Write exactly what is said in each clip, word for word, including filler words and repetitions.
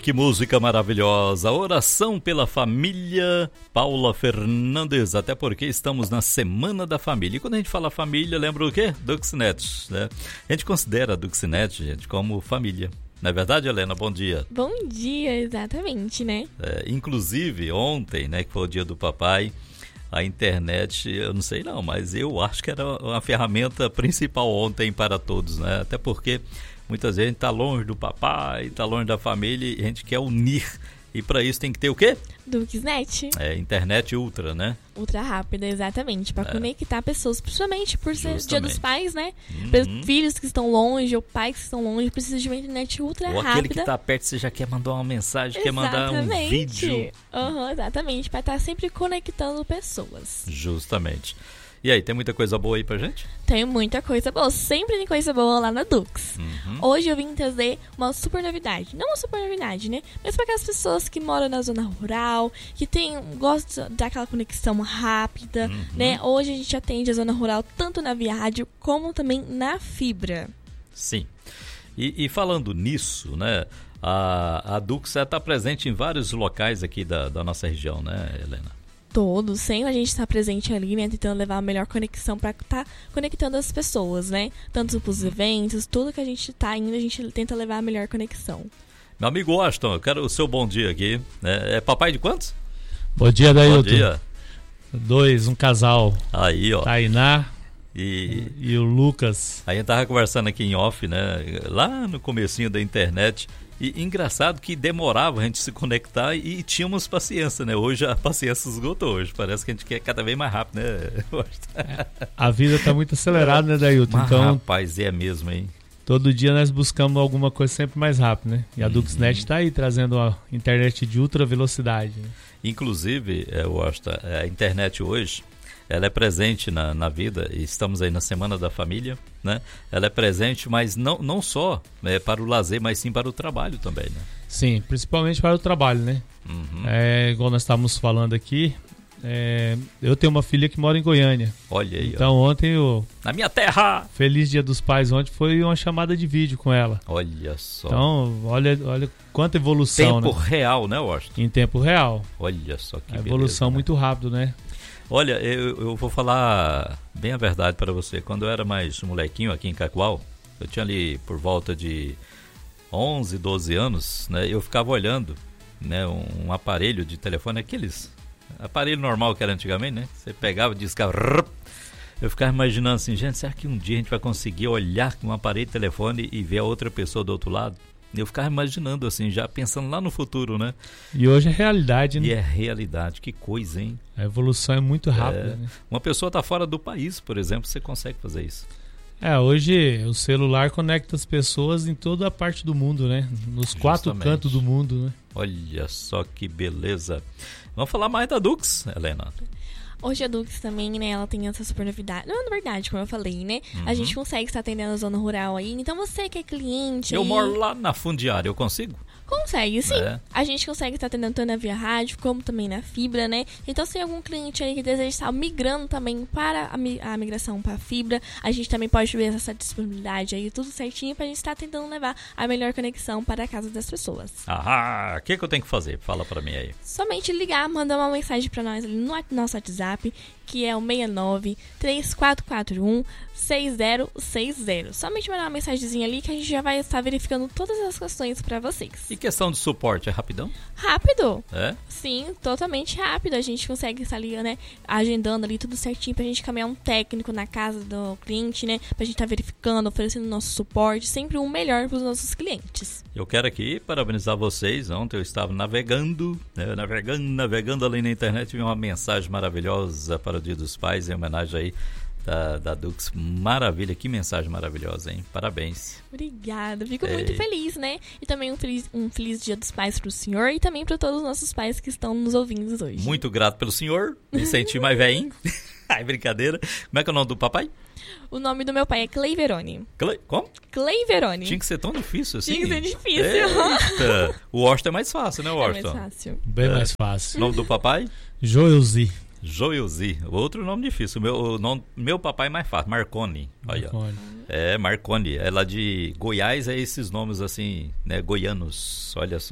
que música maravilhosa. Oração pela família, Paula Fernandes, até porque estamos na Semana da Família. E quando a gente fala família, lembra o quê? Duxnet, né? A gente considera a Duxnet, gente, como família. Não é verdade, Helena? Bom dia. Bom dia, exatamente, né? É, inclusive, ontem, né, que foi o dia do papai, a internet, eu não sei não, mas eu acho que era uma ferramenta principal ontem para todos, né? Até porque muitas vezes a gente está longe do papai, está longe da família e a gente quer unir. E para isso tem que ter o quê? Duxnet. É, internet ultra, né? Ultra rápida, exatamente. Para é. conectar pessoas, principalmente por ser Justamente. Dia dos Pais, né? Uhum. Para filhos que estão longe ou pais que estão longe, precisa de uma internet ultra ou rápida. Ou aquele que está perto, você já quer mandar uma mensagem, exatamente. Quer mandar um vídeo. Uhum, exatamente, para estar sempre conectando pessoas. Justamente. E aí, tem muita coisa boa aí pra gente? Tem muita coisa boa, sempre tem coisa boa lá na Dux. Uhum. Hoje eu vim trazer uma super novidade, não uma super novidade, né? Mas para aquelas pessoas que moram na zona rural, que tem, gostam daquela conexão rápida, uhum. né? Hoje a gente atende a zona rural tanto na via rádio como também na fibra. Sim. E, e falando nisso, né? A, a Dux está presente em vários locais aqui da, da nossa região, né, Helena? Todos, sempre a gente está presente ali, né, tentando levar a melhor conexão para estar tá conectando as pessoas, né, tanto para os eventos, tudo que a gente está indo, a gente tenta levar a melhor conexão. Meu amigo Washington, eu quero o seu bom dia aqui, né? É papai de quantos? Bom dia, Dailton. Bom dia. Dois, um casal. Aí, ó. Tainá e, e o Lucas. Aí a gente tava conversando aqui em off, né, lá no comecinho da internet. E engraçado que demorava a gente se conectar e, e tínhamos paciência, né? Hoje a paciência esgotou, hoje parece que a gente quer cada vez mais rápido, né? É, a vida tá muito acelerada, né, Dailton? Mas, então, rapaz, é mesmo, hein? Todo dia nós buscamos alguma coisa sempre mais rápido, né? E a uhum. Duxnet tá aí trazendo a internet de ultra velocidade. Né? Inclusive, é, Washington, a internet hoje, ela é presente na, na vida, e estamos aí na Semana da Família, né? Ela é presente, mas não, não só né, para o lazer, mas sim para o trabalho também, né? Sim, principalmente para o trabalho, né? Uhum. É, igual nós estávamos falando aqui, é, eu tenho uma filha que mora em Goiânia. Olha aí. Então ó. ontem o... Na minha terra! Feliz Dia dos Pais ontem foi uma chamada de vídeo com ela. Olha só. Então, olha, olha quanta evolução, tempo né? real, né, Washington? Em tempo real. Olha só que a evolução beleza, muito né? rápido, né? Olha, eu, eu vou falar bem a verdade para você. Quando eu era mais molequinho aqui em Cacoal, eu tinha ali por volta de onze, doze anos, né? Eu ficava olhando, né, um, um aparelho de telefone, aqueles aparelho normal que era antigamente, né? Você pegava e discava. Eu ficava imaginando assim, gente, será que um dia a gente vai conseguir olhar com um aparelho de telefone e ver a outra pessoa do outro lado? Eu ficava imaginando assim, já pensando lá no futuro, né? E hoje é realidade, né? E é realidade, que coisa, hein? A evolução é muito rápida, é, né? Uma pessoa está fora do país, por exemplo, você consegue fazer isso. É, hoje o celular conecta as pessoas em toda a parte do mundo, né? Nos Justamente. quatro cantos do mundo, né? Olha só que beleza. Vamos falar mais da Dux, Helena. Hoje a Dux também, né, ela tem essa super novidade. Não, na verdade, como eu falei, né? Uhum. A gente consegue estar atendendo a zona rural aí. Então você que é cliente Eu aí... moro lá na Fundiária, eu consigo? Consegue, sim. É. A gente consegue estar atendendo tanto na via rádio, como também na fibra, né? Então, se tem algum cliente aí que deseja estar migrando também para a, mi- a migração para a fibra, a gente também pode ver essa disponibilidade aí, tudo certinho, para a gente estar tentando levar a melhor conexão para a casa das pessoas. Ah, o que, que eu tenho que fazer? Fala para mim aí. Somente ligar, mandar uma mensagem para nós ali no nosso WhatsApp, que é o seis nove, três quatro quatro um, seis zero seis zero. Somente mandar uma mensagenzinha ali que a gente já vai estar verificando todas as questões para vocês. E questão de suporte, é rapidão? Rápido. É? Sim, totalmente rápido. A gente consegue estar ali, né, agendando ali tudo certinho pra gente caminhar um técnico na casa do cliente, né, pra gente estar tá verificando, oferecendo nosso suporte, sempre o melhor pros nossos clientes. Eu quero aqui parabenizar vocês. Ontem eu estava navegando, né, navegando, navegando ali na internet, vi uma mensagem maravilhosa para o Dia dos Pais, em homenagem aí Da, da Dux. Maravilha, que mensagem maravilhosa, hein? Parabéns. Obrigada, fico Ei. muito feliz, né? E também um feliz, um feliz Dia dos Pais pro senhor e também para todos os nossos pais que estão nos ouvindo hoje. Muito grato pelo senhor, me senti mais velhinho. Ai, brincadeira. Como é que é o nome do papai? O nome do meu pai é Clay Veroni. Clay, como? Clay Veroni. Tinha que ser tão difícil assim? Tinha que ser difícil. Eita. O Washington é mais fácil, né, Washington? É mais fácil. Bem é. mais fácil. O nome do papai? Joelzi. Joelzi. Outro nome difícil. Meu, o nome, meu papai é mais fácil. Marconi. Olha. Marconi. É, Marconi. É lá de Goiás, é esses nomes assim, né, goianos. Olha só.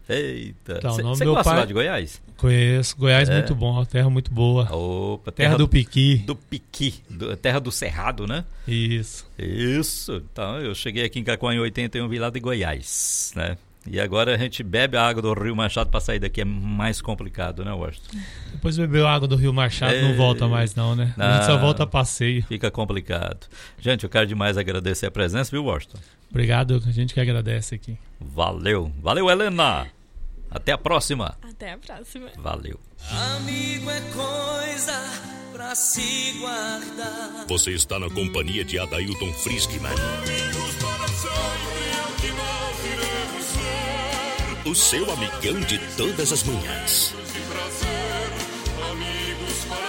Eita. Então, Você gosta pai... lá de Goiás? Conheço. Goiás é muito bom, terra muito boa. Opa, terra, terra do Piqui. Do Piqui, do, terra do Cerrado, né? Isso. Isso. Então, eu cheguei aqui em Cacoal em oitenta e um, vi lá de Goiás, né? E agora a gente bebe a água do Rio Machado para sair daqui, é mais complicado, né, Washington? Depois bebeu a água do Rio Machado, é... não volta mais não, né? Não, a gente só volta a passeio. Fica complicado. Gente, eu quero demais agradecer a presença, viu, Washington? Obrigado, a gente que agradece aqui. Valeu. Valeu, Helena. Até a próxima. Até a próxima. Valeu. Amigo é coisa pra se guardar. Você está na companhia de Adailton Frischmann. Amigos para sempre é o que nós iremos ser. O seu amigão de todas as manhãs. De prazer, amigos para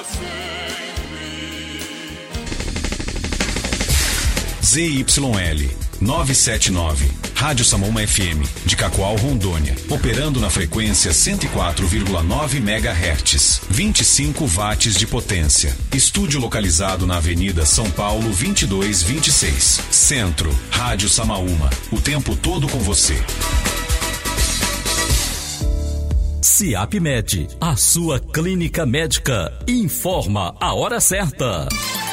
sempre. Z Y L novecentos e setenta e nove, Rádio Samoma F M, de Cacoal, Rondônia, operando na frequência cento e quatro vírgula nove megahertz, vinte e cinco watts de potência. Estúdio localizado na Avenida São Paulo vinte e dois vinte e seis. Centro, Rádio Samaúma, o tempo todo com você. Ciapmed, a sua clínica médica, informa a hora certa.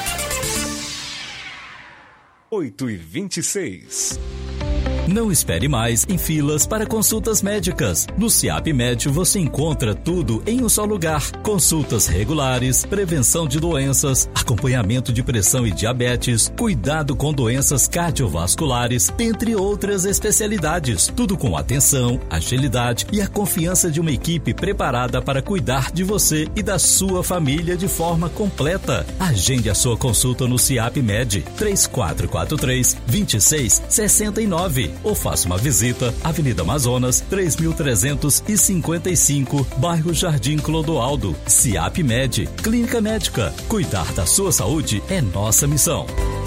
oito e vinte e seis. Não espere mais em filas para consultas médicas. No Ciapmed você encontra tudo em um só lugar. Consultas regulares, prevenção de doenças, acompanhamento de pressão e diabetes, cuidado com doenças cardiovasculares, dentre outras especialidades. Tudo com atenção, agilidade e a confiança de uma equipe preparada para cuidar de você e da sua família de forma completa. Agende a sua consulta no Ciapmed três quatro quatro três, dois seis seis nove ou faça uma visita Avenida Amazonas três mil trezentos e cinquenta e cinco, bairro Jardim Clodoaldo. Ciapmed, clínica médica. Cuidar da sua saúde é nossa missão.